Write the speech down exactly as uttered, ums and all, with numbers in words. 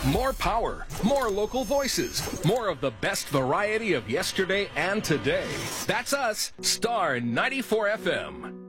More power, more local voices, more of the best variety of yesterday and today. That's us, Star ninety-four F M.